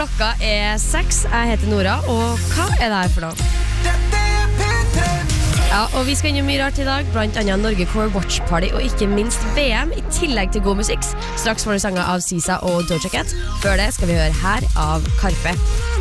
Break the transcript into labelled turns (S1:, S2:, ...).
S1: Klokka 6, jeg heter Nora, og hva det her for noe? Ja, og vi skal innom mye rart i dag, blant annet Norge Core Watch Party, og ikke minst VM, i tillegg til god musikk. Straks får du sanger av Sisa og Doja Cat. Før det skal vi høre her av Karpe.